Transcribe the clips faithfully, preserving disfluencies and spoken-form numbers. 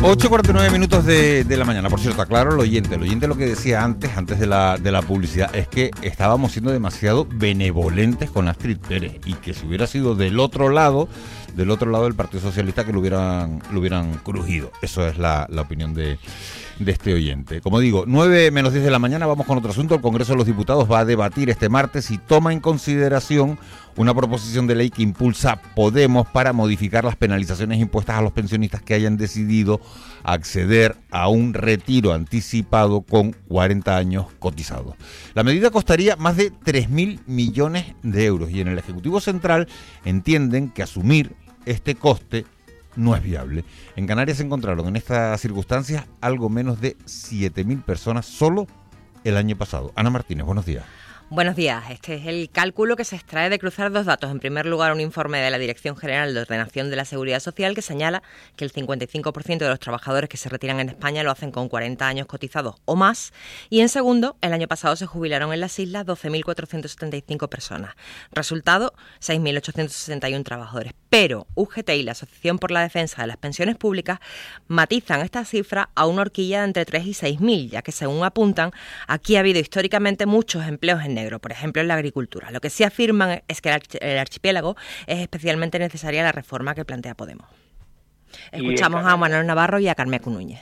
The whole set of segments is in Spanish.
ocho y cuarenta y nueve minutos de, de la mañana. Por cierto, aclaro el oyente. El oyente lo que decía antes, antes de la, de la publicidad, es que estábamos siendo demasiado benevolentes con Astrid Pérez y que si hubiera sido del otro lado, del otro lado del Partido Socialista, que lo hubieran, lo hubieran crujido. Eso es la, la opinión de, de este oyente. Como digo, nueve menos diez de la mañana, vamos con otro asunto. El Congreso de los Diputados va a debatir este martes y toma en consideración una proposición de ley que impulsa Podemos para modificar las penalizaciones impuestas a los pensionistas que hayan decidido acceder a un retiro anticipado con cuarenta años cotizados. La medida costaría más de tres mil millones de euros y en el Ejecutivo Central entienden que asumir este coste no es viable. En Canarias se encontraron en estas circunstancias algo menos de siete mil personas solo el año pasado. Ana Martínez, buenos días. Buenos días. Este es el cálculo que se extrae de cruzar dos datos. En primer lugar, un informe de la Dirección General de Ordenación de la Seguridad Social que señala que el cincuenta y cinco por ciento de los trabajadores que se retiran en España lo hacen con cuarenta años cotizados o más. Y en segundo, el año pasado se jubilaron en las islas doce mil cuatrocientas setenta y cinco personas. Resultado, seis mil ochocientos sesenta y uno trabajadores. Pero U G T y la Asociación por la Defensa de las Pensiones Públicas matizan esta cifra a una horquilla de entre tres y seis mil, ya que según apuntan, aquí ha habido históricamente muchos empleos en negro, por ejemplo en la agricultura. Lo que sí afirman es que el, arch- el archipiélago es especialmente necesaria la reforma que plantea Podemos. Escuchamos a Manuel Navarro y a Carmeco Núñez.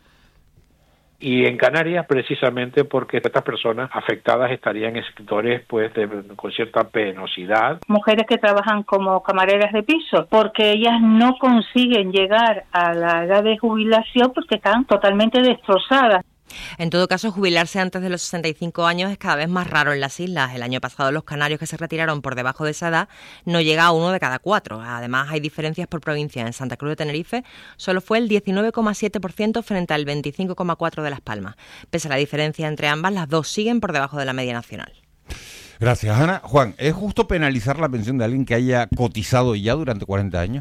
Y en Canarias, precisamente porque estas personas afectadas estarían en sectores pues de, con cierta penosidad. Mujeres que trabajan como camareras de piso, porque ellas no consiguen llegar a la edad de jubilación porque están totalmente destrozadas. En todo caso, jubilarse antes de los sesenta y cinco años es cada vez más raro en las islas. El año pasado los canarios que se retiraron por debajo de esa edad no llega a uno de cada cuatro. Además, hay diferencias por provincia. En Santa Cruz de Tenerife solo fue el diecinueve coma siete por ciento frente al veinticinco coma cuatro por ciento de Las Palmas. Pese a la diferencia entre ambas, las dos siguen por debajo de la media nacional. Gracias, Ana. Juan, ¿es justo penalizar la pensión de alguien que haya cotizado ya durante cuarenta años?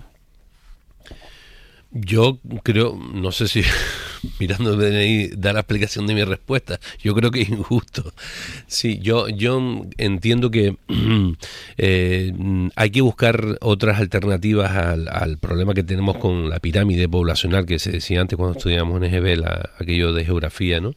Yo creo, no sé si mirando el D N I dar la explicación de mi respuesta, yo creo que es injusto. Sí, yo yo entiendo que eh, hay que buscar otras alternativas al, al problema que tenemos con la pirámide poblacional que se decía antes cuando estudiamos en E G B, la, aquello de geografía, ¿no?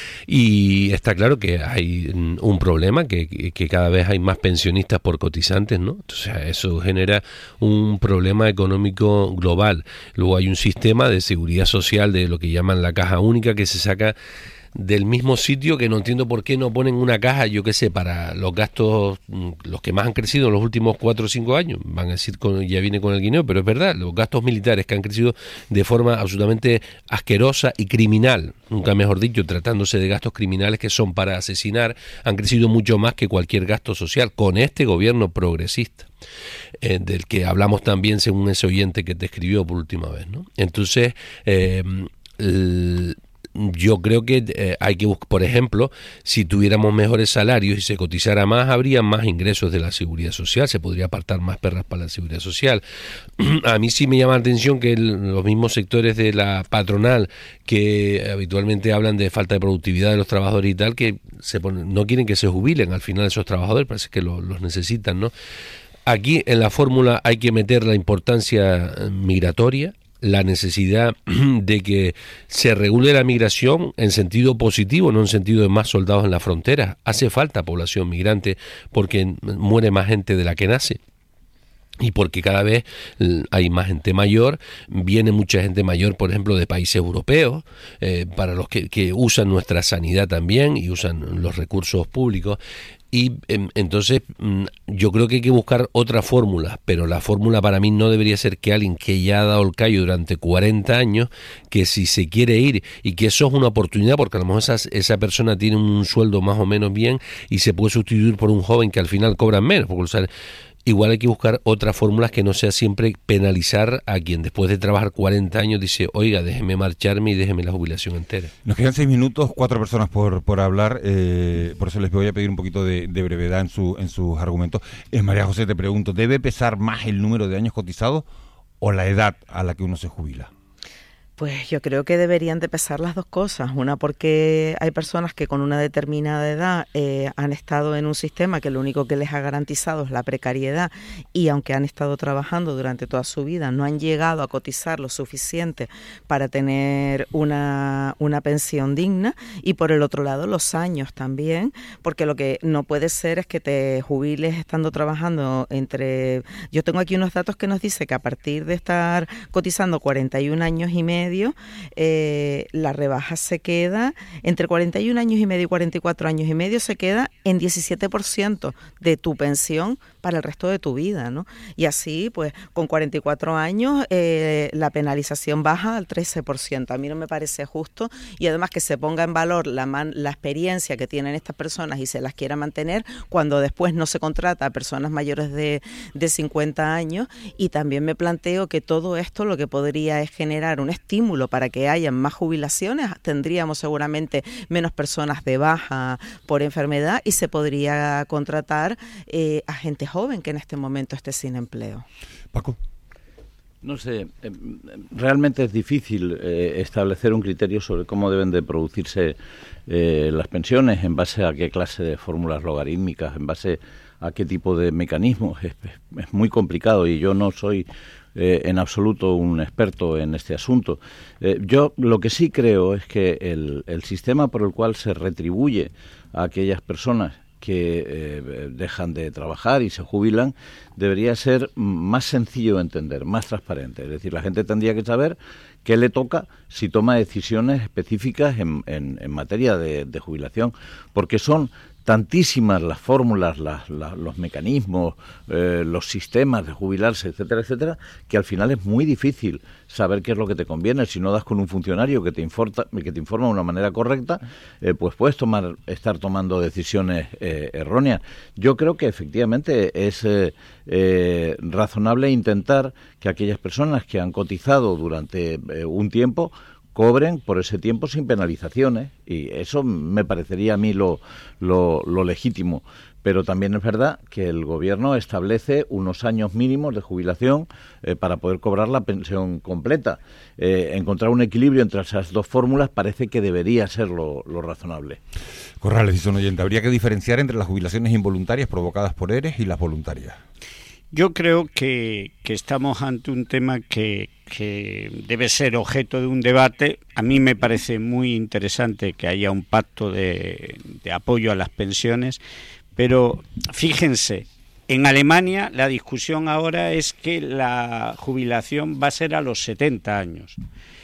Y está claro que hay un problema, que, que cada vez hay más pensionistas por cotizantes, ¿no? Entonces eso genera un problema económico global. Luego hay un sistema de seguridad social de lo que llaman la caja única que se saca del mismo sitio, que no entiendo por qué no ponen una caja, yo qué sé, para los gastos, los que más han crecido en los últimos cuatro o cinco años. Van a decir, con, ya viene con el guineo, pero es verdad, los gastos militares que han crecido de forma absolutamente asquerosa y criminal, nunca mejor dicho, tratándose de gastos criminales que son para asesinar, han crecido mucho más que cualquier gasto social con este gobierno progresista, eh, del que hablamos también según ese oyente que te escribió por última vez, ¿no? Entonces, eh, el, yo creo que eh, hay que buscar, por ejemplo, si tuviéramos mejores salarios y se cotizara más, habría más ingresos de la seguridad social, se podría apartar más perras para la seguridad social. A mí sí me llama la atención que el, los mismos sectores de la patronal que habitualmente hablan de falta de productividad de los trabajadores y tal, que se ponen, no quieren que se jubilen al final esos trabajadores, parece que lo, los necesitan, ¿no? Aquí en la fórmula hay que meter la importancia migratoria, la necesidad de que se regule la migración en sentido positivo, no en sentido de más soldados en la frontera. Hace falta población migrante porque muere más gente de la que nace. Y porque cada vez hay más gente mayor, viene mucha gente mayor, por ejemplo, de países europeos, eh, para los que, que usan nuestra sanidad también y usan los recursos públicos. Y eh, entonces yo creo que hay que buscar otra fórmula, pero la fórmula para mí no debería ser que alguien que ya ha dado el callo durante cuarenta años, que si se quiere ir y que eso es una oportunidad, porque a lo mejor esa, esa persona tiene un sueldo más o menos bien y se puede sustituir por un joven que al final cobra menos, porque o sea, igual hay que buscar otras fórmulas que no sea siempre penalizar a quien después de trabajar cuarenta años dice, oiga, déjeme marcharme y déjeme la jubilación entera. Nos quedan seis minutos, cuatro personas por, por hablar, eh, por eso les voy a pedir un poquito de, de brevedad en, su, en sus argumentos. Eh, María José, te pregunto, ¿debe pesar más el número de años cotizados o la edad a la que uno se jubila? Pues yo creo que deberían de pesar las dos cosas. Una, porque hay personas que con una determinada edad eh, han estado en un sistema que lo único que les ha garantizado es la precariedad, y aunque han estado trabajando durante toda su vida no han llegado a cotizar lo suficiente para tener una, una pensión digna. Y por el otro lado, los años también, porque lo que no puede ser es que te jubiles estando trabajando entre... Yo tengo aquí unos datos que nos dice que a partir de estar cotizando cuarenta y un años y medio, Eh, la rebaja se queda entre cuarenta y un años y medio y cuarenta y cuatro años y medio, se queda en diecisiete por ciento de tu pensión para el resto de tu vida, ¿no? Y así, pues, con cuarenta y cuatro años eh, la penalización baja al trece por ciento. A mí no me parece justo, y además que se ponga en valor la, man, la experiencia que tienen estas personas y se las quiera mantener cuando después no se contrata a personas mayores de, de cincuenta años. Y también me planteo que todo esto lo que podría es generar un estímulo para que haya más jubilaciones. Tendríamos seguramente menos personas de baja por enfermedad y se podría contratar eh, a gente joven que en este momento esté sin empleo. Paco. No sé, eh, realmente es difícil eh, establecer un criterio sobre cómo deben de producirse eh, las pensiones, en base a qué clase de fórmulas logarítmicas, en base a qué tipo de mecanismos. Es, es muy complicado y yo no soy eh, en absoluto un experto en este asunto. Eh, yo lo que sí creo es que el, el sistema por el cual se retribuye a aquellas personas que eh, dejan de trabajar y se jubilan, debería ser más sencillo de entender, más transparente. Es decir, la gente tendría que saber qué le toca si toma decisiones específicas en, en, en materia de, de jubilación, porque son tantísimas las fórmulas, las, las, los mecanismos, eh, los sistemas de jubilarse, etcétera, etcétera, que al final es muy difícil saber qué es lo que te conviene. Si no das con un funcionario que te informa, que te informa de una manera correcta, eh, pues puedes tomar, estar tomando decisiones eh, erróneas. Yo creo que efectivamente es eh, eh, razonable intentar que aquellas personas que han cotizado durante eh, un tiempo cobren por ese tiempo sin penalizaciones, y eso me parecería a mí lo, lo, lo legítimo. Pero también es verdad que el gobierno establece unos años mínimos de jubilación eh, para poder cobrar la pensión completa. Eh, encontrar un equilibrio entre esas dos fórmulas parece que debería ser lo, lo razonable. Corrales, dice un oyente, habría que diferenciar entre las jubilaciones involuntarias provocadas por ERES y las voluntarias. Yo creo que, que estamos ante un tema que, que debe ser objeto de un debate. A mí me parece muy interesante que haya un pacto de, de apoyo a las pensiones, pero fíjense, en Alemania la discusión ahora es que la jubilación va a ser a los setenta años.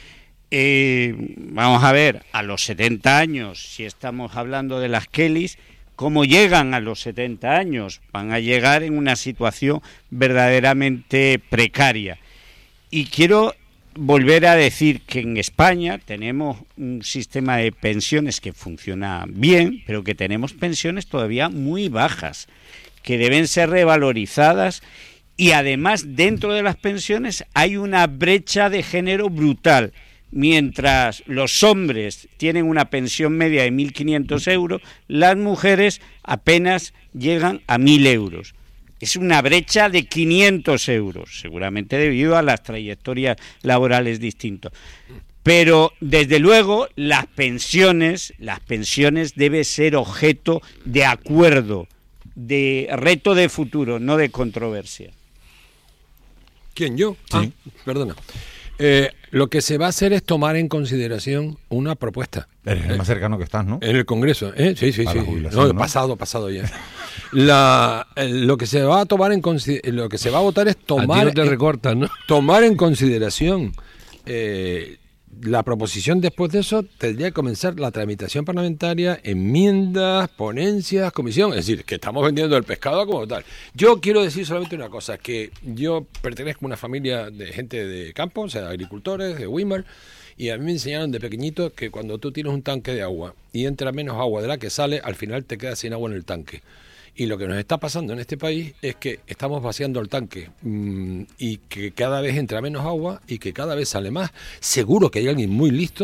Eh, vamos a ver, a los setenta años, si estamos hablando de las Kellys, ¿cómo llegan a los setenta años? Van a llegar en una situación verdaderamente precaria. Y quiero volver a decir que en España tenemos un sistema de pensiones que funciona bien, pero que tenemos pensiones todavía muy bajas, que deben ser revalorizadas, y además dentro de las pensiones hay una brecha de género brutal. Mientras los hombres tienen una pensión media de mil quinientos euros, las mujeres apenas llegan a mil euros. Es una brecha de quinientos euros, seguramente debido a las trayectorias laborales distintas. Pero, desde luego, las pensiones, las pensiones deben ser objeto de acuerdo, de reto de futuro, no de controversia. ¿Quién, yo? Sí. Ah, perdona. Eh, lo que se va a hacer es tomar en consideración una propuesta. Eres el eh, más cercano que estás, ¿no? En el Congreso, ¿eh? Sí, sí, a sí. la jubilación, No, ¿no? pasado, pasado ya. La, lo que se va a tomar en lo que se va a votar es tomar, a ti no te en, recortan, ¿no? tomar en consideración eh, la proposición. Después de eso tendría que comenzar la tramitación parlamentaria, enmiendas, ponencias, comisión. Es decir, que estamos vendiendo el pescado como tal. Yo quiero decir solamente una cosa, que yo pertenezco a una familia de gente de campo, o sea, agricultores, de Weimar, y a mí me enseñaron de pequeñito que cuando tú tienes un tanque de agua y entra menos agua de la que sale, al final te quedas sin agua en el tanque. Y lo que nos está pasando en este país es que estamos vaciando el tanque mmm, y que cada vez entra menos agua y que cada vez sale más. Seguro que hay alguien muy listo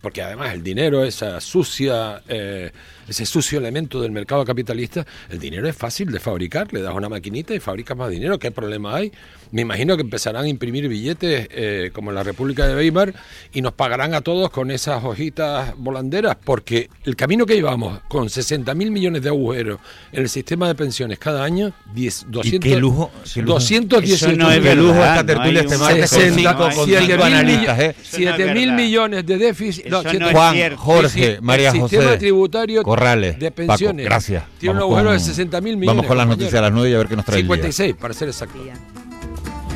porque además el dinero, esa sucia, eh, ese sucio elemento del mercado capitalista, el dinero es fácil de fabricar, le das una maquinita y fabricas más dinero. ¿Qué problema hay? Me imagino que empezarán a imprimir billetes eh, como en la República de Weimar y nos pagarán a todos con esas hojitas volanderas, porque el camino que llevamos con sesenta mil millones de agujeros en el sistema de pensiones cada año, diez, doscientos, ¿Y qué lujo? ¿Qué lujo? doscientos dieciocho no es qué lujo verdad, esta tertulia no este hay un- martes con sesenta, cinco, con siete cinco mil analistas, ¿eh? siete mil verdad. millones de déficit. Eso siete- no es Juan, cierto. Jorge, Sí, María el José, sistema tributario Corrales, de Paco, pensiones gracias. tiene un Vamos agujero con- de sesenta mil millones. Vamos con las compañeros. noticias a las nueve y a ver qué nos trae el día. cincuenta y seis, para ser exacto.